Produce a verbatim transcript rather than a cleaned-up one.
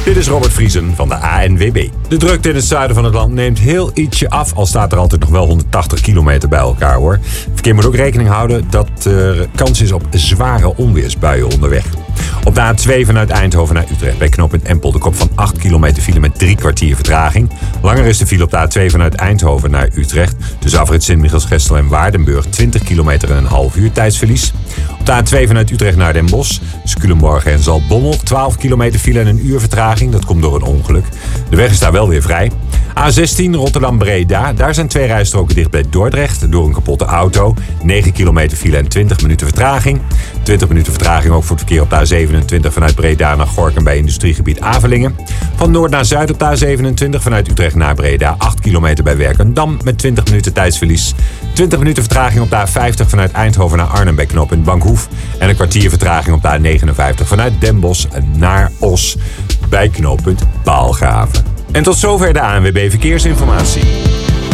Dit is Robert Vriesen van de A N W B. De drukte in het zuiden van het land neemt heel ietsje af, al staat er altijd nog wel honderdtachtig kilometer bij elkaar hoor. Het verkeer moet ook rekening houden dat er kans is op zware onweersbuien onderweg. Op de A twee vanuit Eindhoven naar Utrecht bij knooppunt Empel de kop van acht kilometer file met drie kwartier vertraging. Langer is de file op de A twee vanuit Eindhoven naar Utrecht. Tussen afrit Sint-Michiels-Gestel en Waardenburg twintig kilometer en een half uur tijdsverlies. Op de A twee vanuit Utrecht naar Den Bosch. Tussen Culemborg en Zaltbommel twaalf kilometer file en een uur vertraging. Dat komt door een ongeluk. De weg is daar wel weer vrij. A zestien Rotterdam-Breda. Daar zijn twee rijstroken dicht bij Dordrecht door een kapotte auto. negen kilometer file en twintig minuten vertraging. twintig minuten vertraging ook voor het verkeer op de A zevenentwintig vanuit Breda naar Gorinchem bij industriegebied Avelingen. Van noord naar zuid op de A zevenentwintig vanuit Utrecht naar Breda. acht kilometer bij Werkendam met twintig minuten tijdsverlies. twintig minuten vertraging op de A vijftig vanuit Eindhoven naar Arnhem bij knooppunt Bankhoef. En een kwartier vertraging op de A negenenvijftig vanuit Den Bosch naar Os bij knooppunt Paalgraven. En tot zover de A N W B Verkeersinformatie.